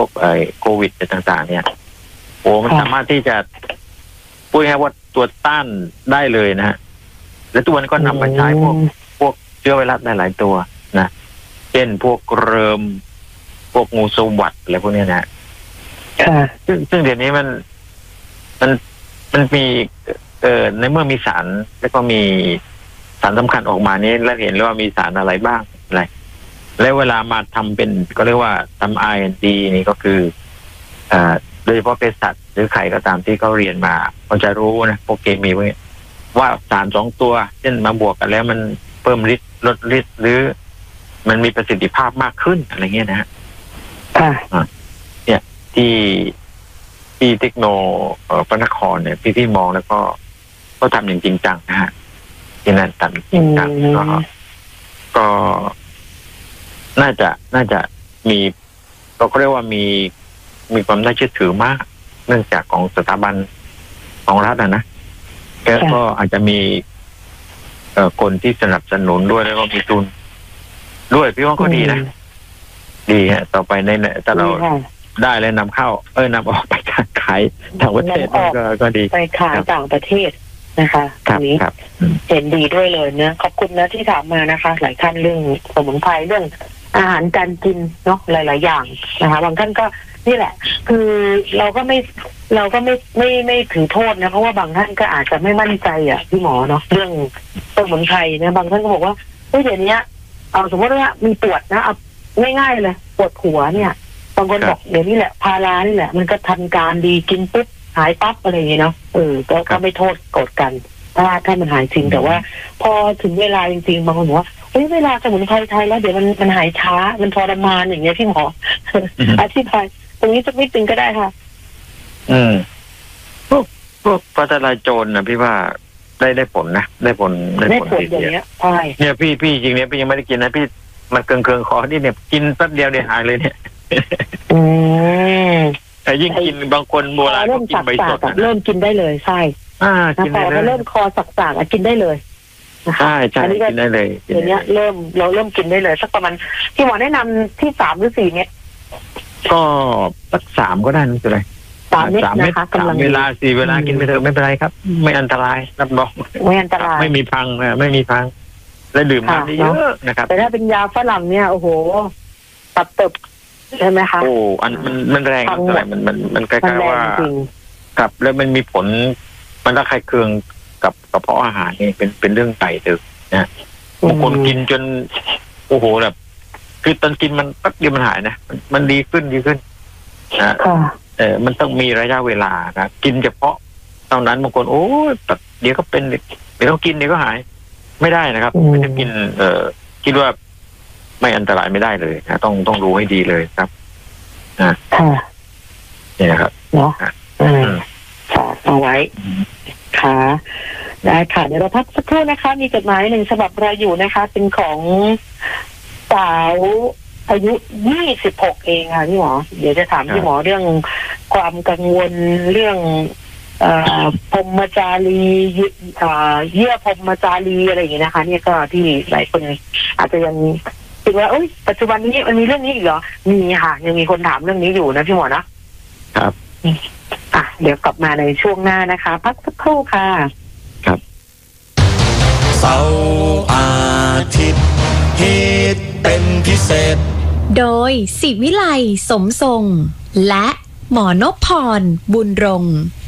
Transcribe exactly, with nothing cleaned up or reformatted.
วกไอ้โควิดต่างๆเนี่ยโอ้มันสามารถที่จะพูดง่ายๆว่าตัวต้านได้เลยนะฮะและตัวนี้ก็นำมาใช้พวกพวกเชื้อไวรัสได้หลายตัวนะเช่นพวกเริมพวกงูสวัสด์อะไรพวกนี้นะซึ่งซึ่งเดี๋ยวนี้มันมันมันมีเอ่อในเมื่อมีสารแล้วก็มีสารสำคัญออกมานี้แล้วเห็นแล้วว่ามีสารอะไรบ้างอะไรแล้วเวลามาทำเป็นก็เรียกว่าทำ อาร์ แอนด์ ดี นี่ก็คืออ่าโดยเฉพาะเภสัชหรือใครก็ตามที่เขาเรียนมาเขาจะรู้นะพวกเคมีว่าสารสองตัวเช่นมาบวกกันแล้วมันเพิ่มฤทธิ์ลดฤทธิ์หรือมันมีประสิทธิภาพมากขึ้นอะไรเงี้ยนะฮะเนี่ยที่ที่เทคโนพระนครเนี่ยพี่ที่มองแล้วก็ก็ทำอย่างจริงจังนะฮะที่นั่นทำจริงจังก็ก็น่าจะน่าจะมีเราก็เรียกว่ามีมีความน่าเชื่อถือมากเนื่องจากของสถาบันของรัฐนะนะแล้วก็อาจจะมีเอ่อคนที่สนับสนุนด้วยแล้วก็มีทุนด้วยพี่ว่าก็ดีนะดีฮะต่อไปในถ้าเราได้แล้วนำเข้าเออนำออกไปขายต่างประเทศก็ก็ดีไปขายต่างประเทศนะคะตรงนี้เห็นดีด้วยเลยนะขอบคุณนะที่ถามมานะคะหลายท่านเรื่องสมุนไพรเรื่องอาหารการกินเนาะหลายๆอย่างนะคะบางท่านก็นี่แหละคือเราก็ไม่เราก็ไม่ไม่ไม่ถือโทษนะเพราะว่าบางท่านก็อาจจะไม่มั่นใจอ่ะพี่หมอเนาะเรื่องสมุนไพรนะบางท่านก็บอกว่าเฮ้ยเดี๋ยวนี้เอาสมมติว่ามีปวดนะเอาง่ายๆเลยปวดหัวเนี่ยบางคนบอกเดี๋ยวนี้แหละพารานี่แหละมันก็ทันการดีกินปุ๊บหายปั๊บอะไรอย่างเงี้ยเนาะเออก็ก็ไม่โทษโกรธกันถ้าถ้ามันหายจริงแต่ว่าพอถึงเวลาจริงๆบางคนบอกว่าเฮ้ยเวลาสมุนไพรไทยแล้วเดี๋ยวมันมันหายช้ามันทรมานอย่างเงี้ยพี่หมออธิบายตรงนี้สักนิดนึงก็ได้ค่ะอืมพวกพวกฟ้าทลายโจรนะพี่ว่าได้ได้ผลนะได้ผลได้ผลอย่างเงี้ยใช่เนี่ยพี่พี่จริงเนี่ยพี่ยังไม่ได้กินนะพี่มันเคืองเคืองคอนี่เนี่ยกินแป๊บเดียวเนี่ยหายเลยเนี่ยอืมแต่ยิ่งกินบางคนโบราณก็กินใบสดเริ่มกินได้เลยใช่อ่ากินได้เลยเริ่มคอสักๆกินได้เลยใช่ใช่กินได้เลยเดี๋ยวนี้เริ่มเราเริ่มกินได้เลยสักประมาณที่หมอแนะนำที่สามหรือสี่เม็ดก็สักสามก็ได้นั่นคืออะไรสามเม็ดนะคะกำลังเวลาสี่เวลากินไปเถอะไม่เป็นไรครับไม่อันตรายรับรองไม่อันตรายไม่มีพังนะไม่มีพังและดื่มน้ำเยอะนะครับแต่ถ้าเป็นยาฝรั่งเนี่ยโอ้โหตับเติบใช่ไหมคะโอ้อันมันมันแรงอะไรมันมันมันคล้ายๆว่ากับแล้วมันมีผลมันระคายเคืองกับกระเพาะอาหารนี่เป็นเป็นเรื่องใหญ่เลยนะบางคนกินจนโอ้โหแบบคือตอนกินมันแป๊บเดียวมันหายนะมันดีขึ้นดีขึ้นนะเออมันต้องมีระยะเวลานะกินเฉพาะตอนนั้นบางคนโอ้แบบเดี๋ยวก็เป็นเดี๋ยวต้องกินเดี๋ยวก็หายไม่ได้นะครับไม่ได้กินเออคิดว่าไม่อันตรายไม่ได้เลยนะต้องต้องรู้ให้ดีเลยครับนะนี่นะครับเนาะฝากเอาไว้ค่ะได้ค่ะเดี๋ยวเราพักสักครู่นะคะมีจดหมายหนึ่งฉบับรออยู่นะคะเป็นของสาวอายุยี่สิบหกเองค่ะพี่หมอเดี๋ยวจะถามพี่หมอเรื่องความกังวลเรื่องพรหมจารีเยื่อพรหมจารีอะไรอย่างเงี้ยนะคะเนี่ยก็ที่หลายคนอาจจะยังคิดว่าเอ้ยปัจจุบันนี้มันมีเรื่องนี้อีกเหรอมีค่ะยังมีคนถามเรื่องนี้อยู่นะพี่หมอนะครับอ่ะเดี๋ยวกลับมาในช่วงหน้านะคะพักสักครู่ค่ะครับเสาร์อาทิตย์ฮิตเป็นพิเศษโดยศิวิไลสมทรงและหมอนพพรบุญรงค์